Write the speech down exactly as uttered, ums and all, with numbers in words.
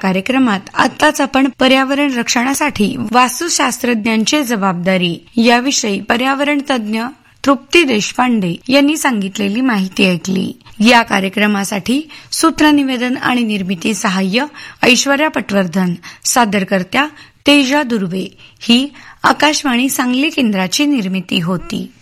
कार्यक्रमात आताच आपण पर्यावरण रक्षणासाठी वास्तुशास्त्रज्ञांची जबाबदारी याविषयी पर्यावरण तज्ज्ञ तृप्ती देशपांडे यांनी सांगितलेली माहिती ऐकली. या कार्यक्रमासाठी सूत्रनिवेदन आणि निर्मिती सहाय्य ऐश्वर्या पटवर्धन, सादरकर्त्या तेजा दुर्वे. ही आकाशवाणी सांगली केंद्राची निर्मिती होती.